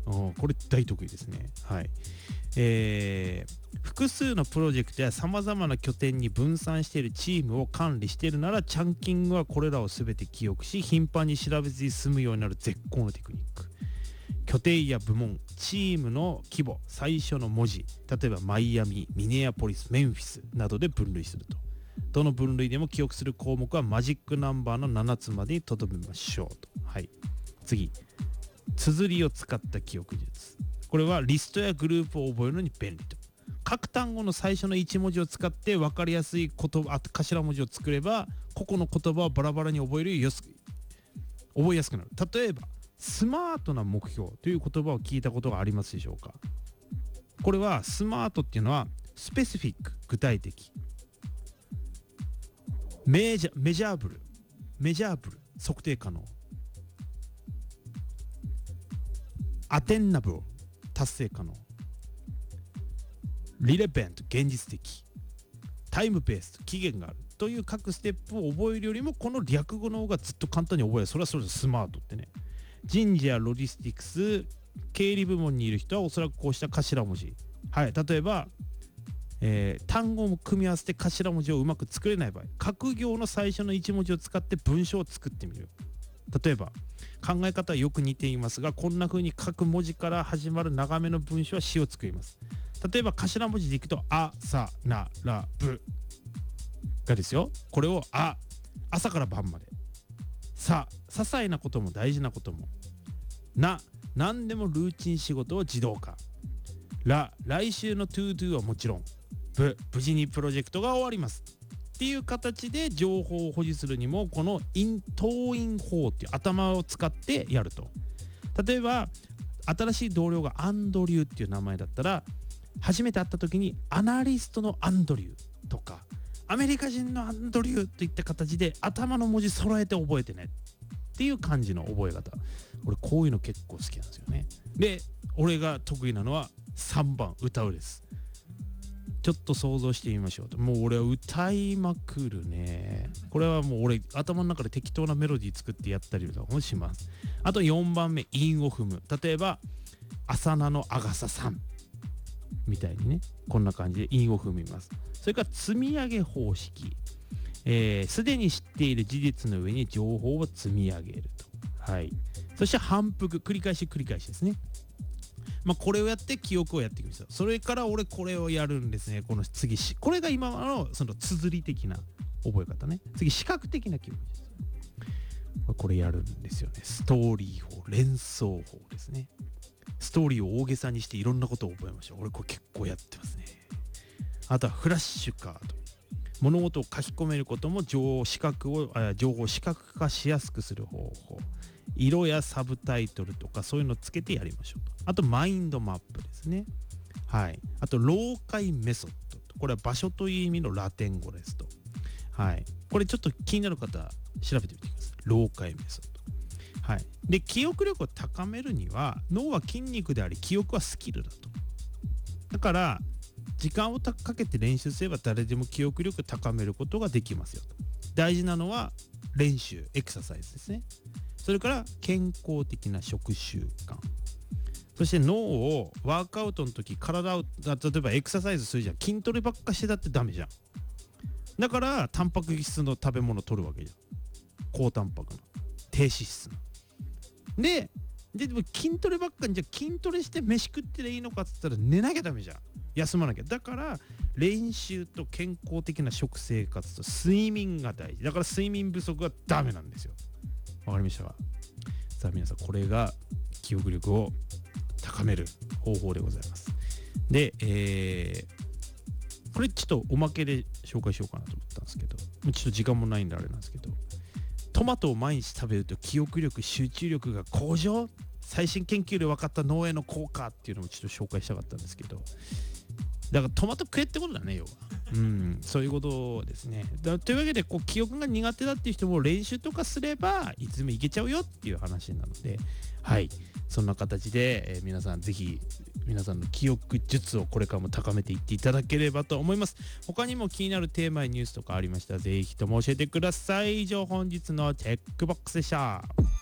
これ大得意ですね。はい。複数のプロジェクトやさまざまな拠点に分散しているチームを管理しているなら、チャンキングはこれらを全て記憶し、頻繁に調べずに済むようになる絶好のテクニック。拠点や部門、チームの規模、最初の文字、例えばマイアミ、ミネアポリス、メンフィスなどで分類すると。どの分類でも記憶する項目はマジックナンバーの7つまでにとどめましょうと。はい。次。綴りを使った記憶術。これはリストやグループを覚えるのに便利と。各単語の最初の1文字を使って分かりやすい言葉、頭文字を作れば、個々の言葉をバラバラに覚えやすくなる。例えば、スマートな目標という言葉を聞いたことがありますでしょうか。これはスマートっていうのはスペシフィック、具体的、メジャーブル、測定可能、アテンナブル、達成可能、リレベント、現実的、タイムベース、期限があるという各ステップを覚えるよりも、この略語の方がずっと簡単に覚える。それはそれでスマートってね。人事やロジスティクス、経理部門にいる人はおそらくこうした頭文字。はい、例えば、単語を組み合わせて頭文字をうまく作れない場合、各行の最初の1文字を使って文章を作ってみる。例えば、考え方はよく似ていますが、こんな風に各文字から始まる長めの文章は詩を作ります。例えば頭文字でいくと、あ、さ、な、ら、ぶがですよ。これを朝から晩まで。さ、些細なことも大事なことも。な、何でもルーチン仕事を自動化。ら、来週のトゥードゥはもちろん。ぶ、無事にプロジェクトが終わります。っていう形で情報を保持するにも、この頭引法っていう頭を使ってやると。例えば、新しい同僚がアンドリューっていう名前だったら、初めて会った時にアナリストのアンドリューとか、アメリカ人のアンドリューといった形で頭の文字揃えて覚えてねっていう感じの覚え方。俺こういうの結構好きなんですよね。で、俺が得意なのは3番歌うです。ちょっと想像してみましょうと。もう俺は歌いまくるね。これはもう俺頭の中で適当なメロディー作ってやったりとかもします。あと4番目、韻を踏む。例えば浅名のアガサさんみたいにね、こんな感じで韻を踏みます。それから積み上げ方式。すでに知っている事実の上に情報を積み上げると。はい。そして反復、繰り返しですね。これをやって記憶をやっていくんですよ。それから俺これをやるんですね。この次これが今のその綴り的な覚え方ね。次視覚的な記憶です。これやるんですよね。ストーリー法、連想法ですね。ストーリーを大げさにしていろんなことを覚えましょう。俺これ結構やってますね。あとはフラッシュカード。物事を書き込めることも情報を視覚化しやすくする方法。色やサブタイトルとかそういうのをつけてやりましょうと。あとマインドマップですね。はい。あと老解メソッドと。これは場所という意味のラテン語ですと。はい。これちょっと気になる方調べてみてください。老解メソッド。はい。で、記憶力を高めるには脳は筋肉であり記憶はスキルだと。だから時間をかけて練習すれば誰でも記憶力を高めることができますよと。大事なのは練習、エクササイズですね。それから健康的な食習慣。そして脳をワークアウトの時、体を例えばエクササイズするじゃん。筋トレばっかしてだってダメじゃん。だからタンパク質の食べ物を取るわけじゃん。高タンパクの低脂質の。でも筋トレばっかりじゃ筋トレして飯食ってりゃいいのかって言ったら寝なきゃダメじゃん。休まなきゃ。だから練習と健康的な食生活と睡眠が大事。だから睡眠不足はダメなんですよ。わかりましたか？さあ皆さん、これが記憶力を高める方法でございます。で、これちょっとおまけで紹介しようかなと思ったんですけど、ちょっと時間もないんであれなんですけど、トマトを毎日食べると記憶力、集中力が向上、最新研究で分かった脳への効果っていうのもちょっと紹介したかったんですけど、だからトマト食えってことだね、要は。そういうことですね。というわけで記憶が苦手だっていう人も練習とかすればいつでもいけちゃうよっていう話なので、はい、そんな形で、皆さんぜひ皆さんの記憶術をこれからも高めていっていただければと思います。他にも気になるテーマやニュースとかありましたらぜひとも教えてください。以上本日のチェックボックスでした。